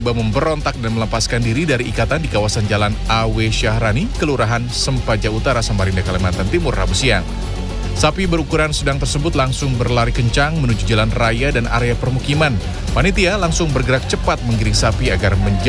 memberontak dan melepaskan diri dari ikatan di kawasan Jalan A.W. Syahrani, Kelurahan Sempaja Utara, Samarinda, Kalimantan Timur, Rabu siang. Sapi berukuran sedang tersebut langsung berlari kencang menuju jalan raya dan area permukiman. Panitia langsung bergerak cepat menggiring sapi agar menjauh